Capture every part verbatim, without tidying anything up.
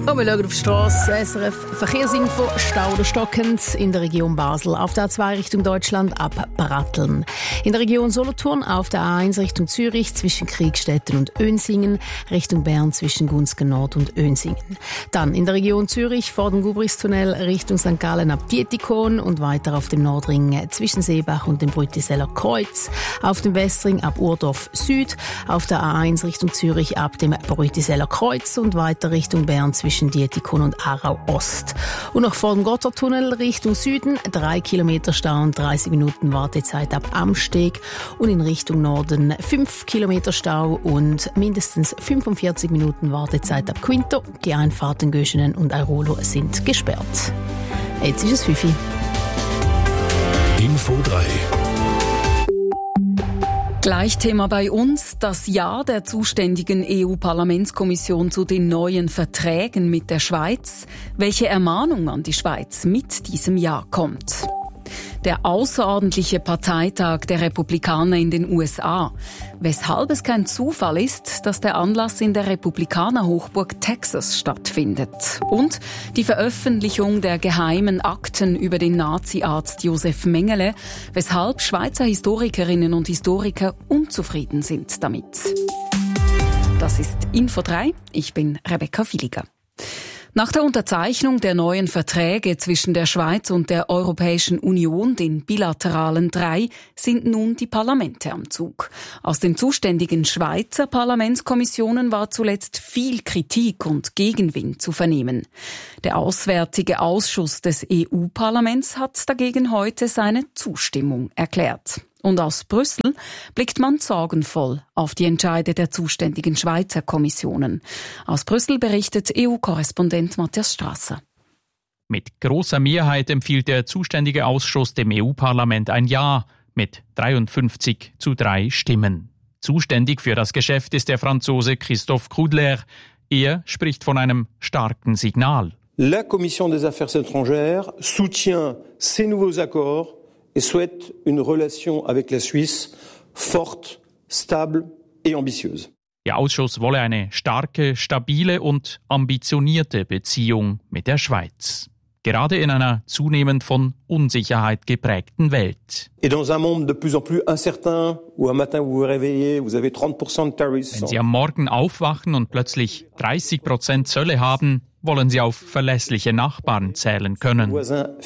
Und wir schauen auf die Strasse. S R F Verkehrsinfo, Stau oder stockend in der Region Basel. Auf der A zwei Richtung Deutschland ab Bratteln. In der Region Solothurn auf der A eins Richtung Zürich zwischen Kriegstetten und Önsingen. Richtung Bern zwischen Gunzgen Nord und Önsingen. Dann in der Region Zürich vor dem Gubristunnel Richtung Sankt Gallen ab Dietikon und weiter auf dem Nordring zwischen Seebach und dem Brütiseller Kreuz. Auf dem Westring ab Urdorf Süd. Auf der A eins Richtung Zürich ab dem Brütiseller Kreuz und weiter Richtung Bern zwischen zwischen Dietikon und Aarau Ost. Und noch vor dem Gotthardtunnel Richtung Süden, drei Kilometer Stau und dreißig Minuten Wartezeit ab Amsteg. Und in Richtung Norden fünf Kilometer Stau und mindestens fünfundvierzig Minuten Wartezeit ab Quinto. Die Einfahrten Göschenen und Airolo sind gesperrt. Jetzt ist es fünf Uhr. Info drei. Gleich Thema bei uns, das Ja der zuständigen E U-Parlamentskommission zu den neuen Verträgen mit der Schweiz. Welche Ermahnung an die Schweiz mit diesem Ja kommt. Der außerordentliche Parteitag der Republikaner in den U S A. Weshalb es kein Zufall ist, dass der Anlass in der Republikaner-Hochburg Texas stattfindet. Und die Veröffentlichung der geheimen Akten über den Nazi-Arzt Josef Mengele, weshalb Schweizer Historikerinnen und Historiker unzufrieden sind damit. Das ist Info drei. Ich bin Rebecca Villiger. Nach der Unterzeichnung der neuen Verträge zwischen der Schweiz und der Europäischen Union, den bilateralen drei, sind nun die Parlamente am Zug. Aus den zuständigen Schweizer Parlamentskommissionen war zuletzt viel Kritik und Gegenwind zu vernehmen. Der Auswärtige Ausschuss des E U-Parlaments hat dagegen heute seine Zustimmung erklärt. Und aus Brüssel blickt man sorgenvoll auf die Entscheide der zuständigen Schweizer Kommissionen. Aus Brüssel berichtet E U-Korrespondent Matthias Strasser. Mit großer Mehrheit empfiehlt der zuständige Ausschuss dem E U-Parlament ein Ja mit dreiundfünfzig zu drei Stimmen. Zuständig für das Geschäft ist der Franzose Christophe Grudler. Er spricht von einem starken Signal. La Commission des Affaires étrangères soutient ces nouveaux accords et souhaite une relation avec la Suisse forte, stable et ambitieuse. Der Ausschuss wolle eine starke, stabile und ambitionierte Beziehung mit der Schweiz. Gerade in einer zunehmend von Unsicherheit geprägten Welt. Et dans un monde de plus en plus incertain, où un matin vous vous réveillez, vous avez trente Prozent de tariffs. Wenn Sie am Morgen aufwachen und plötzlich dreißig Prozent Zölle haben, wollen Sie auf verlässliche Nachbarn zählen können.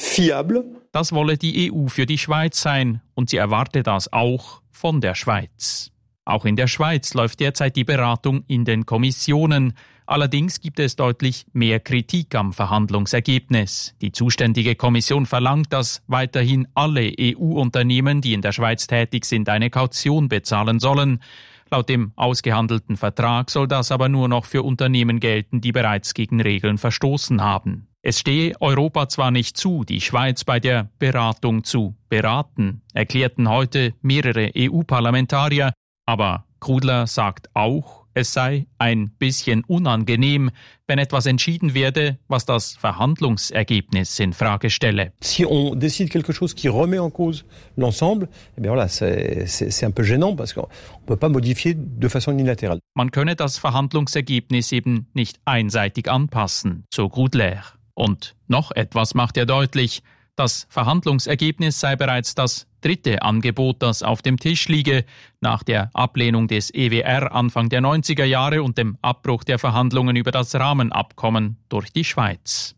Das wolle die E U für die Schweiz sein und sie erwarte das auch von der Schweiz. Auch in der Schweiz läuft derzeit die Beratung in den Kommissionen. Allerdings gibt es deutlich mehr Kritik am Verhandlungsergebnis. Die zuständige Kommission verlangt, dass weiterhin alle E U-Unternehmen, die in der Schweiz tätig sind, eine Kaution bezahlen sollen. Laut dem ausgehandelten Vertrag soll das aber nur noch für Unternehmen gelten, die bereits gegen Regeln verstoßen haben. Es stehe Europa zwar nicht zu, die Schweiz bei der Beratung zu beraten, erklärten heute mehrere E U-Parlamentarier, aber Grudler sagt auch, es sei ein bisschen unangenehm, wenn etwas entschieden werde, was das Verhandlungsergebnis in Frage stelle. Si on décide quelque chose qui remet en cause l'ensemble, eh bien voilà, c'est, c'est, c'est un peu gênant parce qu'on ne peut pas modifier de façon unilatérale. Man könne das Verhandlungsergebnis eben nicht einseitig anpassen, so Grudler. Und noch etwas macht er deutlich: Das Verhandlungsergebnis sei bereits das dritte Angebot, das auf dem Tisch liege, nach der Ablehnung des E W R Anfang der neunziger Jahre und dem Abbruch der Verhandlungen über das Rahmenabkommen durch die Schweiz.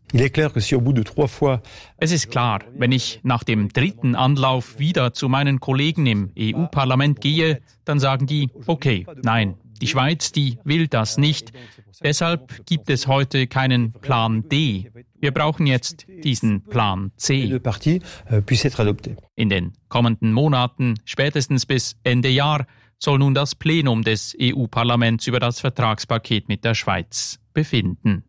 Es ist klar, wenn ich nach dem dritten Anlauf wieder zu meinen Kollegen im E U-Parlament gehe, dann sagen die, okay, nein, die Schweiz, die will das nicht. Deshalb gibt es heute keinen Plan D. Wir brauchen jetzt diesen Plan C. In den kommenden Monaten, spätestens bis Ende Jahr, soll nun das Plenum des E U-Parlaments über das Vertragspaket mit der Schweiz befinden.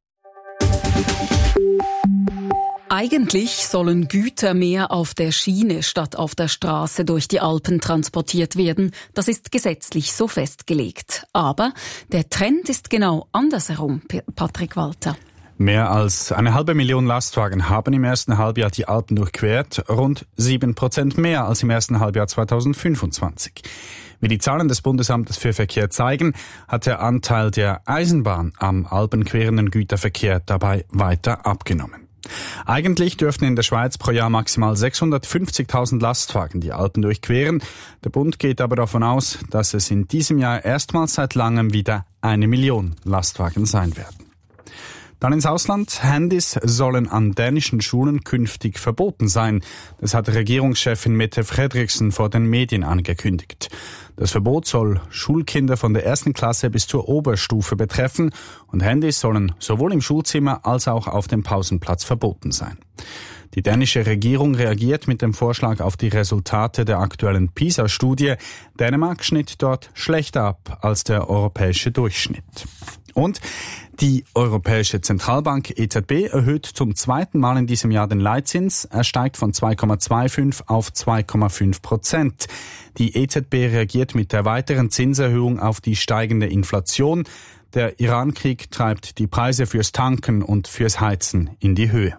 Eigentlich sollen Güter mehr auf der Schiene statt auf der Straße durch die Alpen transportiert werden. Das ist gesetzlich so festgelegt. Aber der Trend ist genau andersherum, Patrick Walter. Mehr als eine halbe Million Lastwagen haben im ersten Halbjahr die Alpen durchquert, rund sieben Prozent mehr als im ersten Halbjahr zweitausendfünfundzwanzig. Wie die Zahlen des Bundesamtes für Verkehr zeigen, hat der Anteil der Eisenbahn am alpenquerenden Güterverkehr dabei weiter abgenommen. Eigentlich dürften in der Schweiz pro Jahr maximal sechshundertfünfzigtausend Lastwagen die Alpen durchqueren. Der Bund geht aber davon aus, dass es in diesem Jahr erstmals seit langem wieder eine Million Lastwagen sein werden. Dann ins Ausland. Handys sollen an dänischen Schulen künftig verboten sein. Das hat Regierungschefin Mette Frederiksen vor den Medien angekündigt. Das Verbot soll Schulkinder von der ersten Klasse bis zur Oberstufe betreffen und Handys sollen sowohl im Schulzimmer als auch auf dem Pausenplatz verboten sein. Die dänische Regierung reagiert mit dem Vorschlag auf die Resultate der aktuellen PISA-Studie. Dänemark schnitt dort schlechter ab als der europäische Durchschnitt. Und die Europäische Zentralbank E Z B erhöht zum zweiten Mal in diesem Jahr den Leitzins. Er steigt von zwei Komma fünfundzwanzig auf zwei Komma fünf Prozent. Die E Z B reagiert mit der weiteren Zinserhöhung auf die steigende Inflation. Der Iran-Krieg treibt die Preise fürs Tanken und fürs Heizen in die Höhe.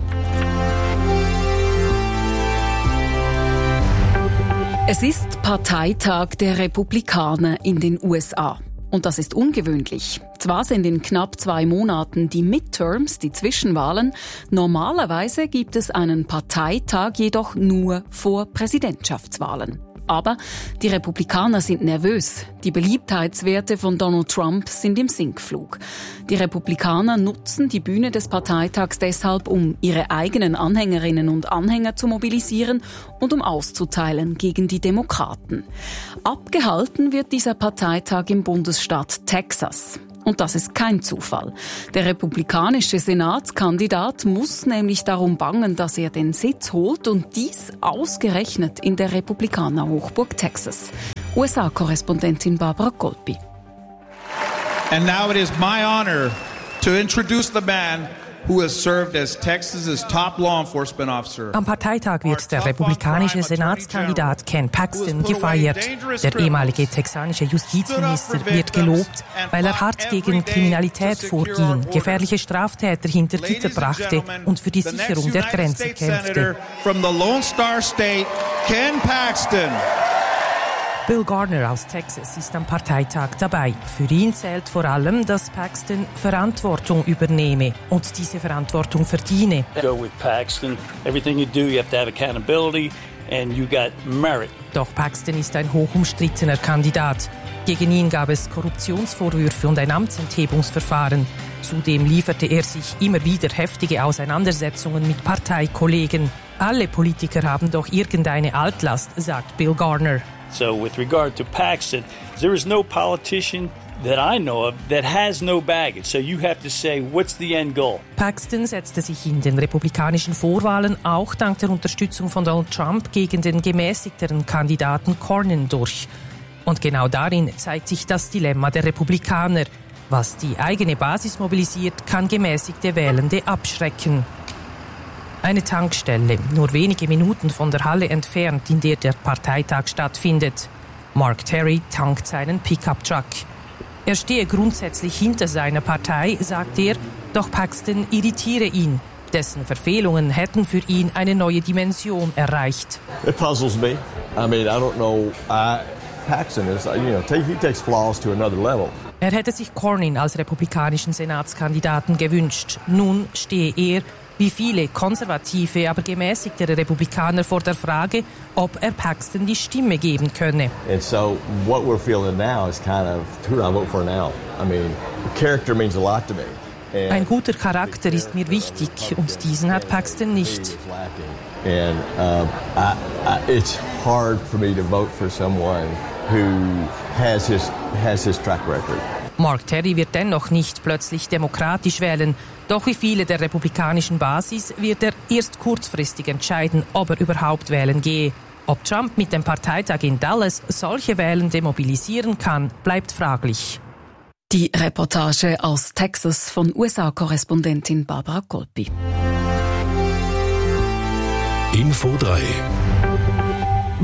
Es ist Parteitag der Republikaner in den U S A. Und das ist ungewöhnlich. Zwar sind in knapp zwei Monaten die Midterms, die Zwischenwahlen. Normalerweise gibt es einen Parteitag jedoch nur vor Präsidentschaftswahlen. Aber die Republikaner sind nervös. Die Beliebtheitswerte von Donald Trump sind im Sinkflug. Die Republikaner nutzen die Bühne des Parteitags deshalb, um ihre eigenen Anhängerinnen und Anhänger zu mobilisieren und um auszuteilen gegen die Demokraten. Abgehalten wird dieser Parteitag im Bundesstaat Texas. Und das ist kein Zufall. Der republikanische Senatskandidat muss nämlich darum bangen, dass er den Sitz holt und dies ausgerechnet in der Republikaner-Hochburg Texas. U S A-Korrespondentin Barbara Kolpi. And now it is my honor to introduce the man who has served as Texas's top law enforcement officer. Am Parteitag wird der republikanische Senatskandidat Ken Paxton gefeiert. Der ehemalige texanische Justizminister wird gelobt, weil er hart gegen Kriminalität vorging, gefährliche Straftäter hinter Gitter brachte und für die Sicherung der Grenze kämpfte. From the Lone Star State, Ken Paxton. Bill Gardner aus Texas ist am Parteitag dabei. Für ihn zählt vor allem, dass Paxton Verantwortung übernehme und diese Verantwortung verdiene. Go with Paxton. Everything you do, you have to have accountability and you got merit. Doch Paxton ist ein hochumstrittener Kandidat. Gegen ihn gab es Korruptionsvorwürfe und ein Amtsenthebungsverfahren. Zudem lieferte er sich immer wieder heftige Auseinandersetzungen mit Parteikollegen. Alle Politiker haben doch irgendeine Altlast, sagt Bill Gardner. So with regard to Paxton, there is no politician that I know of that has no baggage. So you have to say, what's the end goal? Paxton setzte sich in den republikanischen Vorwahlen auch dank der Unterstützung von Donald Trump gegen den gemäßigteren Kandidaten Cornyn durch. Und genau darin zeigt sich das Dilemma der Republikaner. Was die eigene Basis mobilisiert, kann gemäßigte Wählende abschrecken. Eine Tankstelle, nur wenige Minuten von der Halle entfernt, in der der Parteitag stattfindet. Mark Terry tankt seinen Pickup-Truck. Er stehe grundsätzlich hinter seiner Partei, sagt er, doch Paxton irritiere ihn. Dessen Verfehlungen hätten für ihn eine neue Dimension erreicht. It puzzles me. I mean, I don't know. I, Paxton is, you know, he takes flaws to another level. Er hätte sich Cornyn als republikanischen Senatskandidaten gewünscht. Nun stehe er, wie viele konservative, aber gemäßigtere Republikaner, vor der Frage, ob er Paxton die Stimme geben könne. And so what we're feeling now is kind of who do I vote for now? I mean, character means a lot to me. And ein guter Charakter ist mir wichtig und diesen hat Paxton nicht. And uh, I, I, it's hard for me to vote for someone who has his has his track record. Mark Terry wird dennoch nicht plötzlich demokratisch wählen. Doch wie viele der republikanischen Basis wird er erst kurzfristig entscheiden, ob er überhaupt wählen gehe. Ob Trump mit dem Parteitag in Dallas solche Wählende mobilisieren kann, bleibt fraglich. Die Reportage aus Texas von U S A-Korrespondentin Barbara Kolpi. Info drei.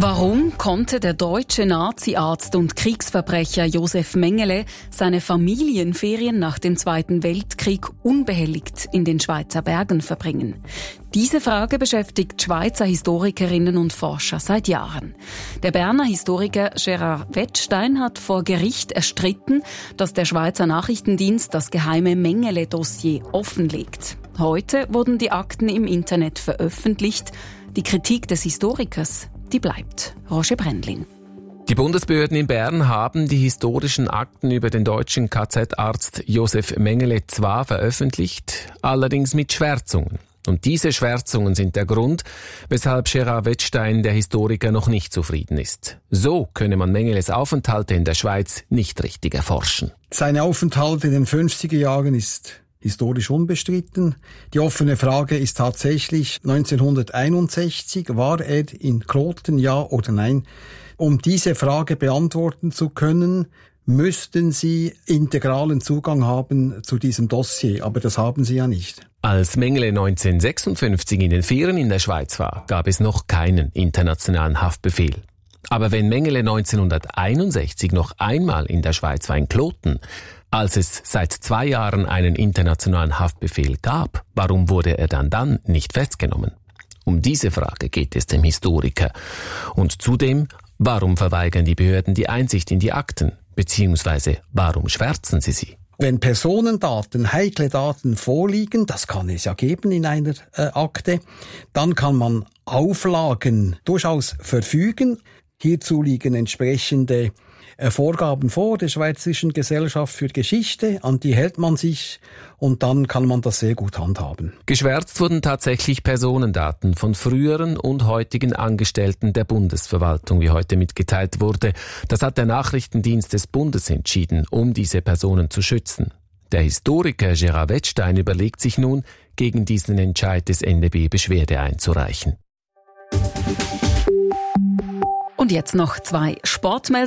Warum konnte der deutsche Nazi-Arzt und Kriegsverbrecher Josef Mengele seine Familienferien nach dem Zweiten Weltkrieg unbehelligt in den Schweizer Bergen verbringen? Diese Frage beschäftigt Schweizer Historikerinnen und Forscher seit Jahren. Der Berner Historiker Gerard Wettstein hat vor Gericht erstritten, dass der Schweizer Nachrichtendienst das geheime Mengele-Dossier offenlegt. Heute wurden die Akten im Internet veröffentlicht. Die Kritik des Historikers, die bleibt. Roger Brändlin. Die Bundesbehörden in Bern haben die historischen Akten über den deutschen K Z-Arzt Josef Mengele zwar veröffentlicht, allerdings mit Schwärzungen. Und diese Schwärzungen sind der Grund, weshalb Gerard Wettstein, der Historiker, noch nicht zufrieden ist. So könne man Mengeles Aufenthalte in der Schweiz nicht richtig erforschen. Sein Aufenthalt in den fünfziger Jahren ist historisch unbestritten. Die offene Frage ist tatsächlich neunzehnhunderteinundsechzig, war er in Kloten, ja oder nein? Um diese Frage beantworten zu können, müssten Sie integralen Zugang haben zu diesem Dossier, aber das haben Sie ja nicht. Als Mengele neunzehnhundertsechsundfünfzig in den Ferien in der Schweiz war, gab es noch keinen internationalen Haftbefehl. Aber wenn Mengele neunzehnhunderteinundsechzig noch einmal in der Schweiz war, in Kloten, als es seit zwei Jahren einen internationalen Haftbefehl gab, warum wurde er dann dann nicht festgenommen? Um diese Frage geht es dem Historiker. Und zudem, warum verweigern die Behörden die Einsicht in die Akten? Beziehungsweise, warum schwärzen sie sie? Wenn Personendaten, heikle Daten vorliegen, das kann es ja geben in einer äh, Akte, dann kann man Auflagen durchaus verfügen. Hierzu liegen entsprechende äh, Vorgaben vor der Schweizerischen Gesellschaft für Geschichte, an die hält man sich und dann kann man das sehr gut handhaben. Geschwärzt wurden tatsächlich Personendaten von früheren und heutigen Angestellten der Bundesverwaltung, wie heute mitgeteilt wurde. Das hat der Nachrichtendienst des Bundes entschieden, um diese Personen zu schützen. Der Historiker Gerard Wettstein überlegt sich nun, gegen diesen Entscheid des N D B Beschwerde einzureichen. Und jetzt noch zwei Sportmeldungen.